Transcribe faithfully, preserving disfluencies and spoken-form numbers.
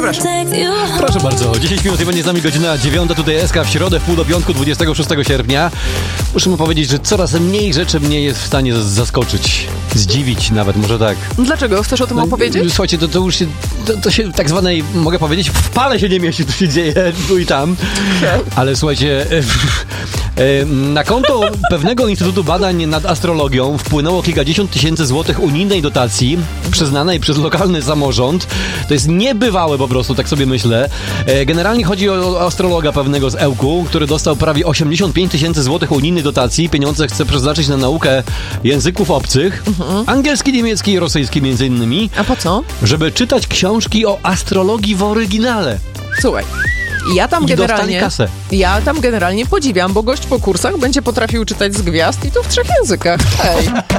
Proszę. Proszę bardzo, dziesięć minut i będzie z nami godzina dziewiąta, tutaj S K w środę, w pół do piątku, dwudziestego szóstego sierpnia. Muszę mu powiedzieć, że coraz mniej rzeczy mnie jest w stanie z- zaskoczyć, zdziwić nawet, może tak. Dlaczego? Chcesz o tym opowiedzieć? Słuchajcie, to, to już się, to, to się tak zwanej, mogę powiedzieć, w pale się nie mieści, to się dzieje tu i tam. Ale słuchajcie, e, e, na konto pewnego Instytutu Badań nad Astrologią wpłynęło kilkadziesiąt tysięcy złotych unijnej dotacji przyznanej przez lokalny samorząd. To jest niebywałe po prostu, tak sobie myślę. E, generalnie chodzi o astrologa pewnego z Ełku, który dostał prawie osiemdziesiąt pięć tysięcy złotych unijnej dotacji. Pieniądze chce przeznaczyć na naukę języków obcych. Mhm. Angielski, niemiecki i rosyjski między innymi. A po co? Żeby czytać książki o astrologii w oryginale. Słuchaj. Ja tam I generalnie. dostali kasę. Ja tam generalnie podziwiam, bo gość po kursach będzie potrafił czytać z gwiazd i to w trzech językach. Ej.